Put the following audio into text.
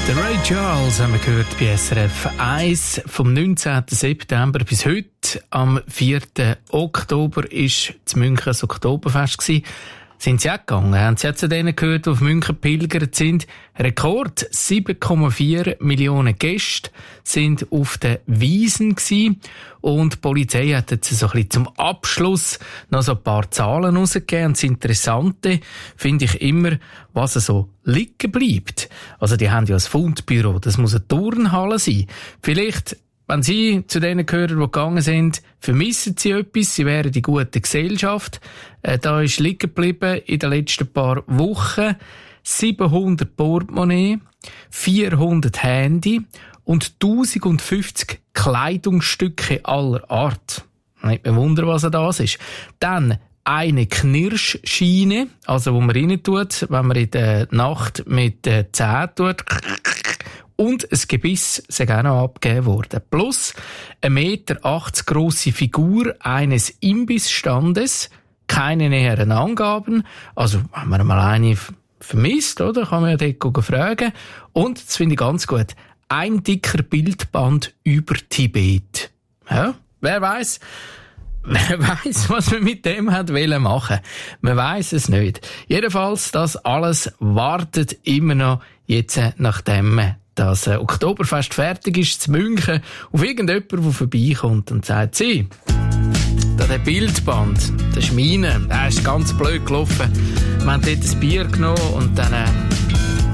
Der Ray Charles haben wir gehört bei SRF 1 vom 19. September bis heute. Am 4. Oktober war in München das Oktoberfest gewesen. Sind Sie auch gegangen? Haben Sie auch zu denen gehört, die auf München pilgert sind? Rekord 7,4 Millionen Gäste sind auf den Wiesn gewesen. Und die Polizei hat jetzt so ein bisschen zum Abschluss noch so ein paar Zahlen rausgegeben. Und das Interessante finde ich immer, was so liegen bleibt. Also die haben ja ein Fundbüro, das muss eine Turnhalle sein. Vielleicht, wenn Sie zu denen gehören, die gegangen sind, vermissen Sie etwas, Sie wären die gute Gesellschaft. Da ist liegen geblieben in den letzten paar Wochen 700 Portemonnaie, 400 Handy und 1050 Kleidungsstücke aller Art. Nicht mehr wundern, was das ist. Dann eine Knirschschiene, also wo man rein tut, wenn man in der Nacht mit den Zähnen tut. Und ein Gebiss ist auch noch abgegeben worden. Plus 1,80 Meter grosse Figur eines Imbissstandes. Keine näheren Angaben. Also, wenn man mal eine vermisst, oder? Kann man ja dort fragen. Und, das finde ich ganz gut, ein dicker Bildband über Tibet. Ja, wer weiss, was man mit dem hat machen. Man weiss es nicht. Jedenfalls, das alles wartet immer noch jetzt, nachdem das Oktoberfest fertig ist, zu München, auf irgendjemanden, der vorbeikommt und sagt, Sie, der Bildband, das ist meine, der ist ganz blöd gelaufen. Wir haben dort ein Bier genommen und dann